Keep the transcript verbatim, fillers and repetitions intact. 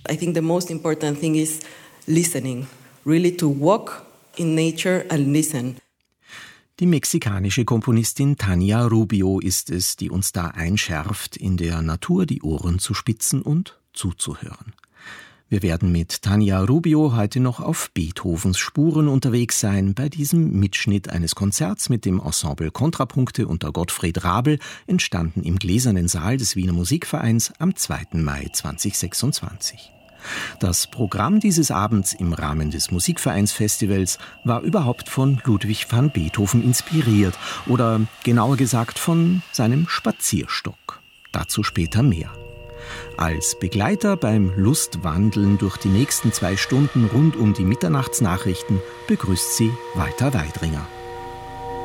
I think the most important thing is listening, really to walk in nature and listen. Die mexikanische Komponistin Tania Rubio ist es, die uns da einschärft, in der Natur die Ohren zu spitzen und zuzuhören. Wir werden mit Tania Rubio heute noch auf Beethovens Spuren unterwegs sein, bei diesem Mitschnitt eines Konzerts mit dem Ensemble Kontrapunkte unter Gottfried Rabel, entstanden im Gläsernen Saal des Wiener Musikvereins am zweiten Mai zweitausendsechsundzwanzig. Das Programm dieses Abends im Rahmen des Musikvereinsfestivals war überhaupt von Ludwig van Beethoven inspiriert oder genauer gesagt von seinem Spazierstock. Dazu später mehr. Als Begleiter beim Lustwandeln durch die nächsten zwei Stunden rund um die Mitternachtsnachrichten begrüßt sie Walter Weidringer.